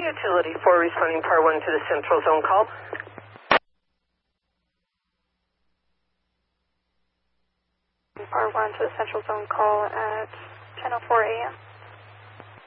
Utility 4 responding Par 1 to the Central Zone call. Par 1 to the Central Zone call at 10:04 a.m.